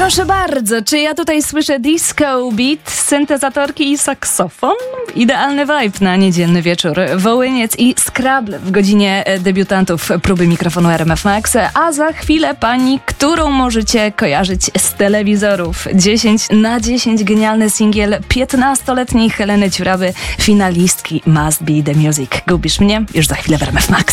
Proszę bardzo, czy ja tutaj słyszę disco beat, syntezatorki i saksofon? Idealny vibe na niedzielny wieczór. Wołyniec i Scrabble w godzinie debiutantów próby mikrofonu RMF Max, a za chwilę pani, którą możecie kojarzyć z telewizorów. 10/10 genialny singiel 15-letniej Heleny Ciurawy, finalistki Must Be The Music. Gubisz mnie? Już za chwilę w RMF Max.